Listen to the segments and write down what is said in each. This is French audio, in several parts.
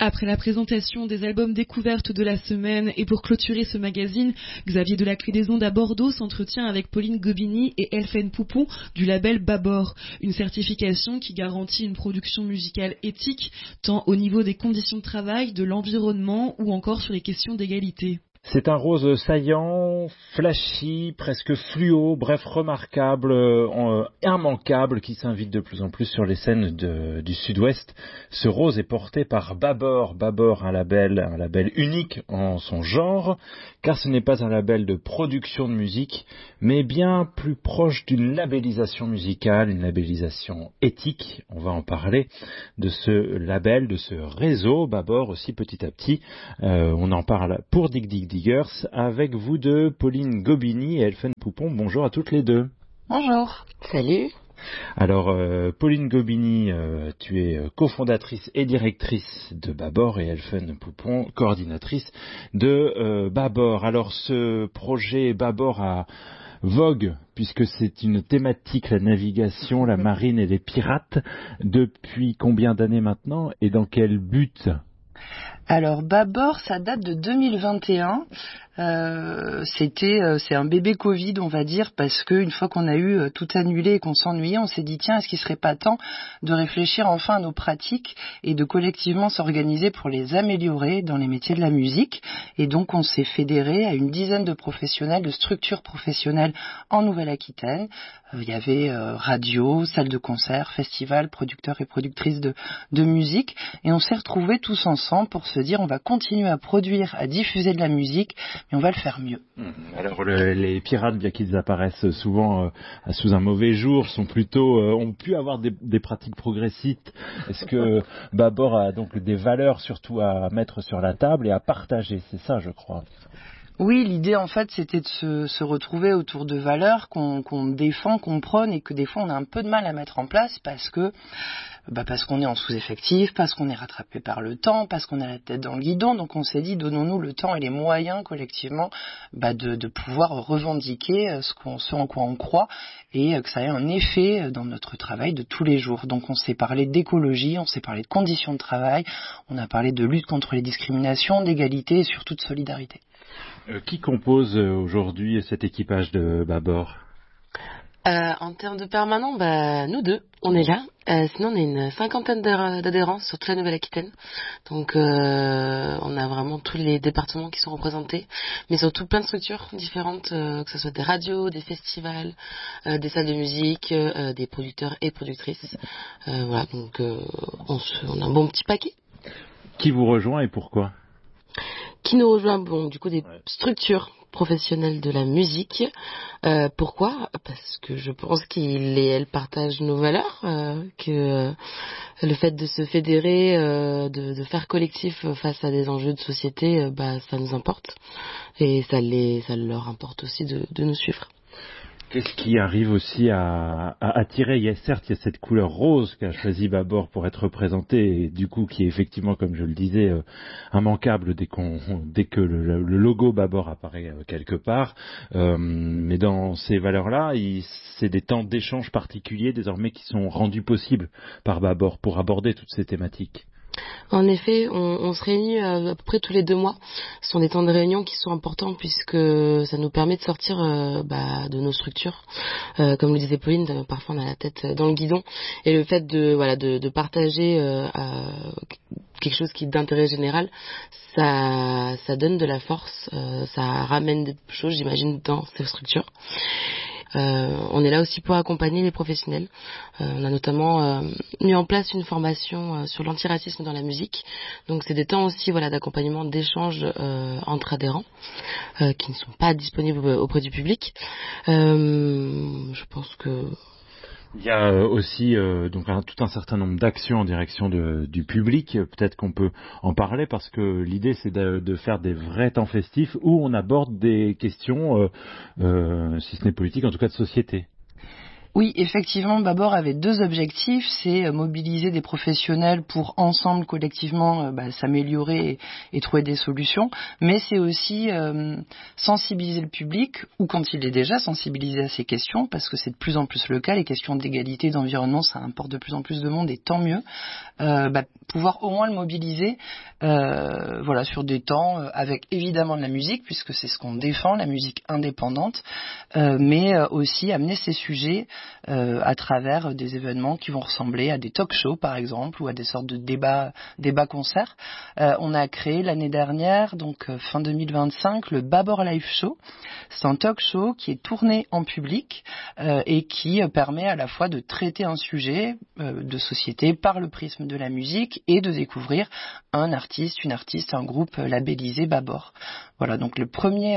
Après la présentation des albums découvertes de la semaine et pour clôturer ce magazine, Xavier de la Clé des Ondes à Bordeaux s'entretient avec Pauline Gobini et Elfen Poupon du label Babor, une certification qui garantit une production musicale éthique tant au niveau des conditions de travail, de l'environnement ou encore sur les questions d'égalité. C'est un rose saillant, flashy, presque fluo, bref remarquable, immanquable, qui s'invite de plus en plus sur les scènes du Sud-Ouest. Ce rose est porté par Babor. Babor, un label unique en son genre, car ce n'est pas un label de production de musique, mais bien plus proche d'une labellisation musicale, une labellisation éthique. On va en parler de ce label, de ce réseau Babor aussi petit à petit. On en parle pour Dig Dig Diggers avec vous deux, Pauline Gobini et Elfen Poupon. Bonjour à toutes les deux. Bonjour. Salut. Alors, Pauline Gobini, tu es cofondatrice et directrice de Babor et Elfen Poupon, coordinatrice de Babor. Alors, ce projet Babor a vogue, puisque c'est une thématique, la navigation, la marine et les pirates. Depuis combien d'années maintenant et dans quel but ? Alors Babor, ça date de 2021. C'est un bébé Covid, on va dire, parce que une fois qu'on a eu tout annulé et qu'on s'ennuyait, on s'est dit tiens, est-ce qu'il serait pas temps de réfléchir enfin à nos pratiques et de collectivement s'organiser pour les améliorer dans les métiers de la musique. Et donc on s'est fédéré à une dizaine de professionnels, de structures professionnelles en Nouvelle-Aquitaine. Il y avait radio, salle de concert, festival, producteurs et productrices de musique, et on s'est retrouvés tous ensemble pour se dire on va continuer à produire, à diffuser de la musique, mais on va le faire mieux. Alors les pirates, bien qu'ils apparaissent souvent sous un mauvais jour, sont plutôt ont pu avoir des pratiques progressistes. Est-ce que Babor a donc des valeurs surtout à mettre sur la table et à partager? C'est ça, je crois. Oui, l'idée en fait c'était de se retrouver autour de valeurs qu'on défend, qu'on prône et que des fois on a un peu de mal à mettre en place parce qu'on est en sous-effectif, parce qu'on est rattrapé par le temps, parce qu'on a la tête dans le guidon. Donc on s'est dit donnons-nous le temps et les moyens collectivement de pouvoir revendiquer ce en quoi on croit et que ça ait un effet dans notre travail de tous les jours. Donc on s'est parlé d'écologie, on s'est parlé de conditions de travail, on a parlé de lutte contre les discriminations, d'égalité et surtout de solidarité. Qui compose aujourd'hui cet équipage de Babor ? En termes de permanents, nous deux, on est là. Sinon, on est une cinquantaine d'adhérents sur toute la Nouvelle-Aquitaine. Donc, on a vraiment tous les départements qui sont représentés, mais surtout plein de structures différentes, que ce soit des radios, des festivals, des salles de musique, des producteurs et productrices. Voilà, donc on a un bon petit paquet. Qui vous rejoint et pourquoi ? Qui nous rejoint, du coup, des structures professionnelles de la musique. Pourquoi ? Parce que je pense qu'ils et elles partagent nos valeurs, que le fait de se fédérer, de faire collectif face à des enjeux de société, ça nous importe. Et ça leur importe aussi de nous suivre. Qu'est-ce qui arrive aussi à attirer ? Certes, il y a cette couleur rose qu'a choisi Babor pour être représentée, et du coup qui est effectivement, comme je le disais, immanquable dès que le logo Babor apparaît quelque part. Mais dans ces valeurs-là, c'est des temps d'échange particuliers désormais qui sont rendus possibles par Babor pour aborder toutes ces thématiques. En effet, on se réunit à peu près tous les 2 mois. Ce sont des temps de réunion qui sont importants puisque ça nous permet de sortir de nos structures. Comme le disait Pauline, parfois on a la tête dans le guidon. Et le fait de partager quelque chose qui est d'intérêt général, ça donne de la force, ça ramène des choses, j'imagine, dans ces structures. On est là aussi pour accompagner les professionnels. On a notamment mis en place une formation sur l'antiracisme dans la musique. Donc c'est des temps aussi d'accompagnement, d'échange entre adhérents qui ne sont pas disponibles auprès du public. Je pense que... Il y a aussi tout un certain nombre d'actions en direction du public. Peut-être qu'on peut en parler parce que l'idée c'est de faire des vrais temps festifs où on aborde des questions, si ce n'est politique, en tout cas de société. Oui, effectivement, Babor avait 2 objectifs, c'est mobiliser des professionnels pour ensemble, collectivement, s'améliorer et trouver des solutions, mais c'est aussi sensibiliser le public, ou quand il est déjà sensibilisé à ces questions, parce que c'est de plus en plus le cas, les questions d'égalité, d'environnement, ça importe de plus en plus de monde, et tant mieux, pouvoir au moins le mobiliser sur des temps avec évidemment de la musique, puisque c'est ce qu'on défend, la musique indépendante, mais aussi amener ces sujets à travers des événements qui vont ressembler à des talk-shows par exemple ou à des sortes de débats-concerts. On a créé l'année dernière, donc fin 2025, le Babor Live Show. C'est un talk-show qui est tourné en public et qui permet à la fois de traiter un sujet de société par le prisme de la musique et de découvrir un artiste, une artiste, un groupe labellisé Babor. Voilà, donc le premier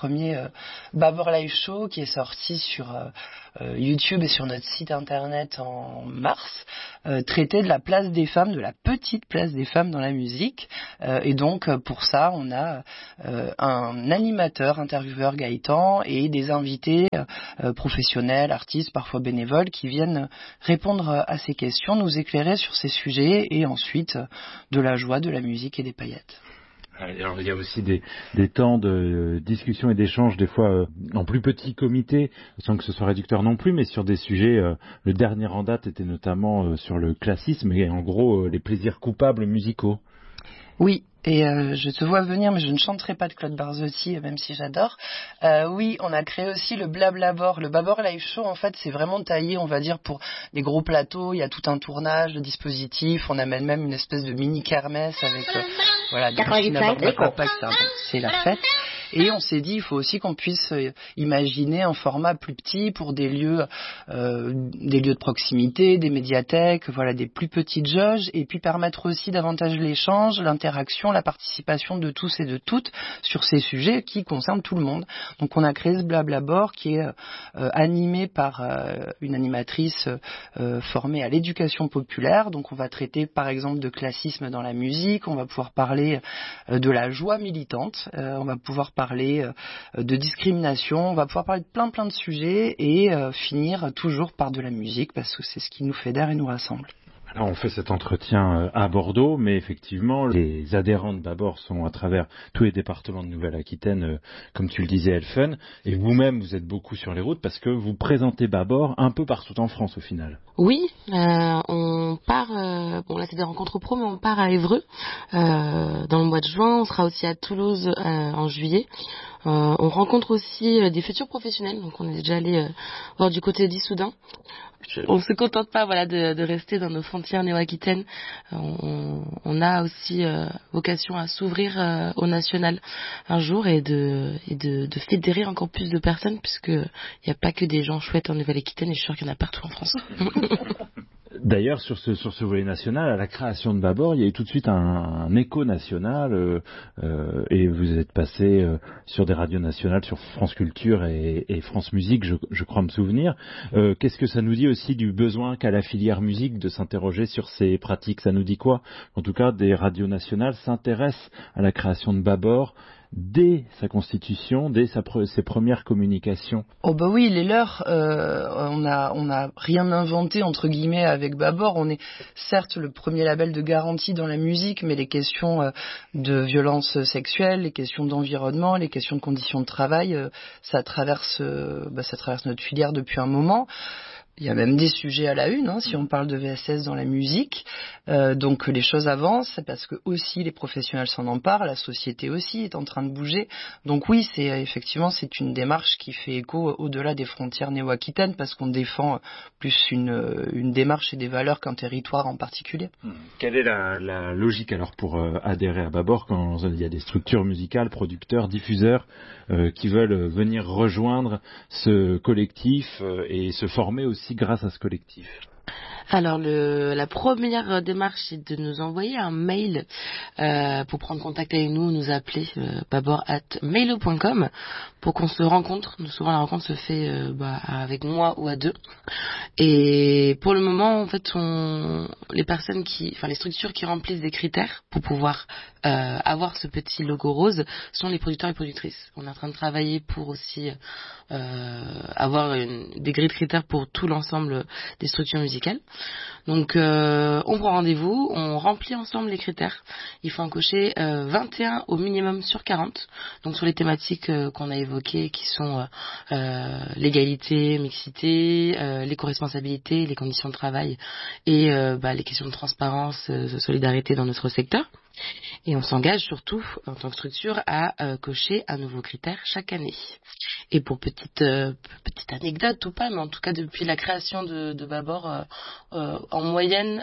Babor Live Show qui est sorti sur YouTube et sur notre site internet en mars, traitait de la place des femmes, de la petite place des femmes dans la musique. Et donc pour ça, on a un animateur, intervieweur Gaëtan et des invités professionnels, artistes, parfois bénévoles, qui viennent répondre à ces questions, nous éclairer sur ces sujets et ensuite de la joie, de la musique et des paillettes. Alors, il y a aussi des temps de discussion et d'échange, des fois en plus petit comité, sans que ce soit réducteur non plus, mais sur des sujets. Le dernier en date était notamment sur le classisme et en gros les plaisirs coupables musicaux. Oui, et je te vois venir, mais je ne chanterai pas de Claude Barzotti, même si j'adore. Oui, on a créé aussi le Blablabor. Le Babor Live Show, en fait, c'est vraiment taillé, on va dire, pour des gros plateaux. Il y a tout un tournage de dispositifs. On amène même une espèce de mini kermesse avec des piscines à bord de l'aquapark, c'est la fête. Et on s'est dit, il faut aussi qu'on puisse imaginer un format plus petit pour des lieux de proximité, des médiathèques, des plus petites jauges, et puis permettre aussi davantage l'échange, l'interaction, la participation de tous et de toutes sur ces sujets qui concernent tout le monde. Donc on a créé ce Blablabor qui est animé par une animatrice formée à l'éducation populaire. Donc on va traiter par exemple de classisme dans la musique, on va pouvoir parler de la joie militante, on va pouvoir parler de discrimination, on va pouvoir parler de plein de sujets et finir toujours par de la musique parce que c'est ce qui nous fédère et nous rassemble. Alors on fait cet entretien à Bordeaux, mais effectivement, les adhérents de Babor sont à travers tous les départements de Nouvelle-Aquitaine, comme tu le disais, Elfen, et vous-même, vous êtes beaucoup sur les routes parce que vous présentez Babor un peu partout en France au final. Oui, on part, là c'est des rencontres pro, mais on part à Évreux dans le mois de juin, on sera aussi à Toulouse en juillet. On rencontre aussi des futurs professionnels, donc on est déjà allé voir du côté d'Issoudun. On se contente pas de rester dans nos frontières néo-aquitaines. On a aussi vocation à s'ouvrir au national un jour et de fédérer encore plus de personnes, puisque il n'y a pas que des gens chouettes en Nouvelle-Aquitaine, et je suis sûre qu'il y en a partout en France. D'ailleurs, sur ce volet national, à la création de Babor, il y a eu tout de suite un écho national, et vous êtes passé sur des radios nationales, sur France Culture et France Musique, je crois me souvenir. Qu'est-ce que ça nous dit aussi du besoin qu'a la filière musique de s'interroger sur ces pratiques? Ça nous dit quoi? En tout cas, des radios nationales s'intéressent à la création de Babor dès sa constitution, dès ses premières communications. Oh bah oui, les leurs, on a rien inventé entre guillemets avec Babor. On est certes le premier label de garantie dans la musique, mais les questions de violence sexuelle, les questions d'environnement, les questions de conditions de travail, ça traverse notre filière depuis un moment. Il y a même des sujets à la une, si on parle de VSS dans la musique. Donc les choses avancent parce que aussi les professionnels s'en emparent, la société aussi est en train de bouger. Donc oui, c'est une démarche qui fait écho au-delà des frontières néo-aquitaines parce qu'on défend plus une démarche et des valeurs qu'un territoire en particulier. Quelle est la logique alors pour adhérer à Babor quand il y a des structures musicales, producteurs, diffuseurs qui veulent venir rejoindre ce collectif et se former aussi grâce à ce collectif? Alors la première démarche, c'est de nous envoyer un mail pour prendre contact avec nous appeler babor@mailo.com pour qu'on se rencontre. Souvent la rencontre se fait avec moi ou à deux. Et pour le moment, en fait, les structures qui remplissent des critères pour pouvoir avoir ce petit logo rose sont les producteurs et productrices. On est en train de travailler pour aussi avoir des grilles de critères pour tout l'ensemble des structures musicales. Donc on prend rendez-vous, on remplit ensemble les critères. Il faut en cocher 21 au minimum sur 40. Donc sur les thématiques qu'on a évoquées qui sont l'égalité, mixité, l'éco-responsabilité, les conditions de travail et les questions de transparence, de solidarité dans notre secteur. Et on s'engage surtout, en tant que structure, à cocher un nouveau critère chaque année. Et pour petite anecdote ou pas, mais en tout cas depuis la création de Babor, en moyenne,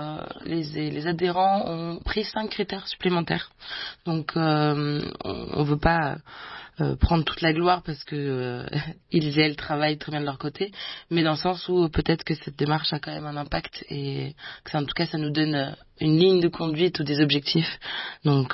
les adhérents ont pris 5 critères supplémentaires. Donc on veut pas prendre toute la gloire parce que ils et elles travaillent très bien de leur côté, mais dans le sens où peut-être que cette démarche a quand même un impact et que en tout cas ça nous donne une ligne de conduite ou des objectifs. Donc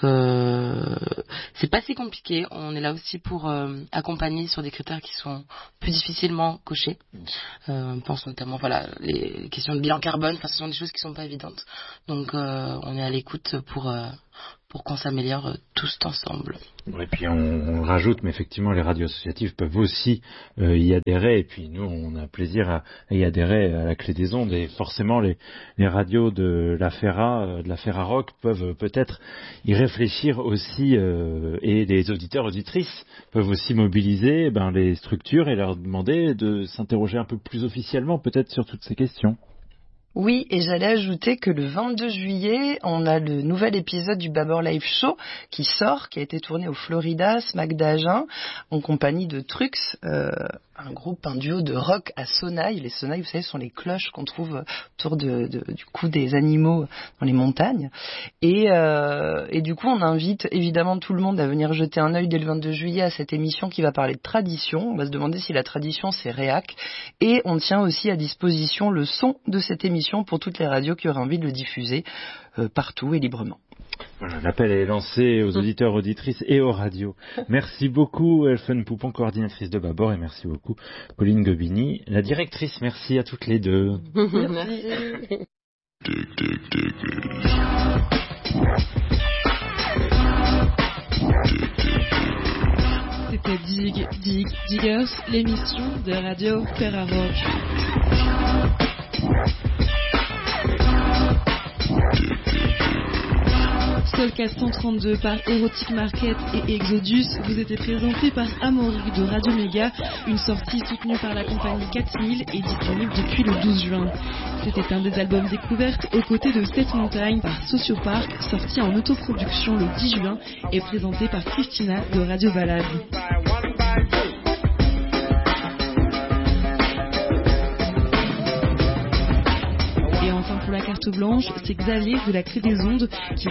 c'est pas si compliqué. On est là aussi pour accompagner sur des critères qui sont plus difficilement cochés. On pense notamment les questions de bilan carbone. Ce sont des choses qui sont pas évidentes. Donc on est à l'écoute pour qu'on s'améliore tous ensemble. Et puis on rajoute, mais effectivement les radios associatives peuvent aussi y adhérer, et puis nous on a plaisir à y adhérer à la Clé des Ondes, et forcément les radios de la Ferra Rock peuvent peut-être y réfléchir aussi, et les auditeurs auditrices peuvent aussi mobiliser les structures et leur demander de s'interroger un peu plus officiellement peut-être sur toutes ces questions. Oui, et j'allais ajouter que le 22 juillet, on a le nouvel épisode du Babor Live Show qui sort, qui a été tourné au Florida, SMAC d'Agen, en compagnie de Trux, un duo de rock à sonnailles. Les sonnailles, vous savez, sont les cloches qu'on trouve autour du cou des animaux dans les montagnes. Et du coup, on invite évidemment tout le monde à venir jeter un œil dès le 22 juillet à cette émission qui va parler de tradition. On va se demander si la tradition, c'est réac. Et on tient aussi à disposition le son de cette émission pour toutes les radios qui auraient envie de le diffuser partout et librement. Voilà, l'appel est lancé aux auditeurs, auditrices et aux radios. Merci beaucoup Elfen Poupon, coordinatrice de Babor, et merci beaucoup Pauline Gobini, la directrice. Merci à toutes les deux. Merci. C'était Diggers, l'émission de Radio Ferra Rock. Sol 432 par Erotic Market et Exodus vous était présenté par Amaury de Radio Méga, une sortie soutenue par la compagnie 4000 et disponible depuis le 12 juin. C'était un des albums découvertes aux côtés de Cette Montagne par Sociopark, sorti en autoproduction le 10 juin et présenté par Christina de Radio Balade. Et enfin pour la carte blanche, c'est Xavier de la Clé des Ondes qui